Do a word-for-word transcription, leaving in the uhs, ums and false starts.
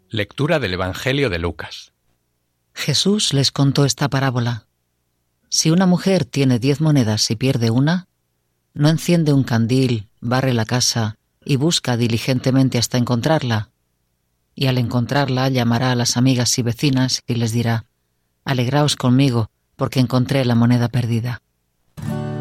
Lectura del Evangelio de Lucas. Jesús les contó esta parábola. Si una mujer tiene diez monedas y pierde una, no enciende un candil, barre la casa y busca diligentemente hasta encontrarla. Y al encontrarla llamará a las amigas y vecinas y les dirá: «Alegraos conmigo, porque encontré la moneda perdida».